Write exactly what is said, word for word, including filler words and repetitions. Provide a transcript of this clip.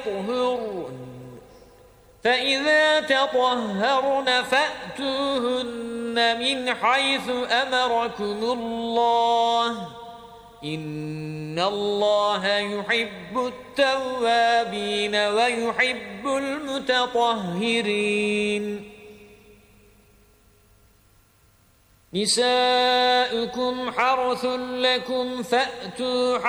يطهرن فإذا تطهرن فأتوهن من حيث أمركم الله إن الله يحب التوابين ويحب المتطهرين نساؤكم حرث لكم فأتوا